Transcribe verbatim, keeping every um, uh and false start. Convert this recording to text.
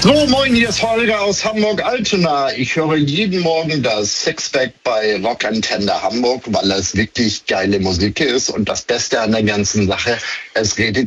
So, moin, hier ist Holger aus Hamburg-Altona. Ich höre jeden Morgen das Sixpack bei Rockantenne Hamburg, weil es wirklich geile Musik ist. Und das Beste an der ganzen Sache, es redet